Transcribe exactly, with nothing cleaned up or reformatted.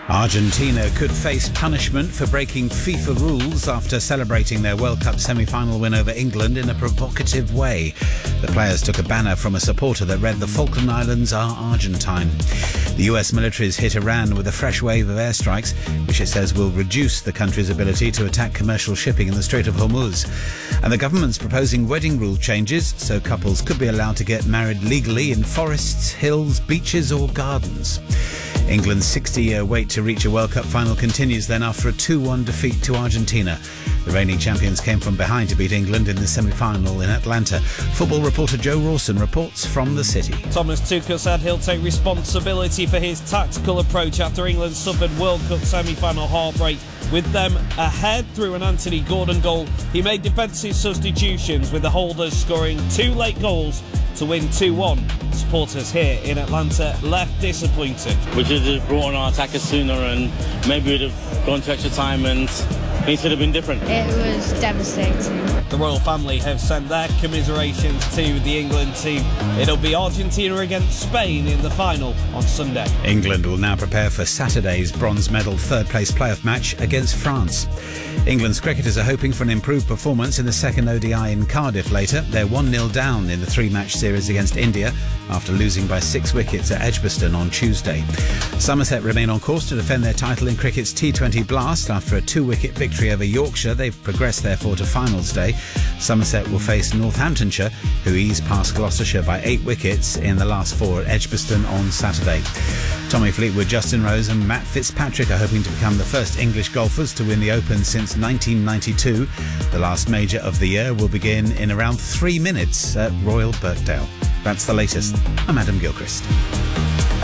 Argentina could face punishment for breaking FIFA rules after celebrating their World Cup semi-final win over England in a provocative way. The players took a banner from a supporter that read, "The Falkland Islands are Argentine." The U S military has hit Iran with a fresh wave of airstrikes, which it says will reduce the country's ability to attack commercial shipping in the Strait of Hormuz. And the government's proposing wedding rule changes so couples could be allowed to get married legally in forests, hills, beaches or gardens. England's sixty-year wait to reach a World Cup final continues then after a two one defeat to Argentina. The reigning champions came from behind to beat England in the semi-final in Atlanta. Football reporter Joe Rawson reports from the city. Thomas Tuchel said he'll take responsibility for his tactical approach after England suffered World Cup semi-final heartbreak. With them ahead through an Anthony Gordon goal, he made defensive substitutions with the holders scoring two late goals to win two one. Supporters here in Atlanta left disappointed. We should have brought on our attackers sooner and maybe we'd have gone to extra time and things would have been different. It was devastating. The royal family have sent their commiserations to the England team. It'll be Argentina against Spain in the final on Sunday. England will now prepare for Saturday's bronze medal third-place playoff match against France. England's cricketers are hoping for an improved performance in the second O D I in Cardiff later. They're one nil down in the three-match series against India after losing by six wickets at Edgbaston on Tuesday. Somerset remain on course to defend their title in cricket's T twenty Blast after a two-wicket victory over Yorkshire. They've progressed therefore to finals day. Somerset will face Northamptonshire, who eased past Gloucestershire by eight wickets in the last four at Edgbaston on Saturday. Tommy Fleetwood, Justin Rose and Matt Fitzpatrick are hoping to become the first English golfers to win the Open since nineteen ninety-two. The last major of the year will begin in around three minutes at Royal Birkdale. That's the latest. I'm Adam Gilchrist.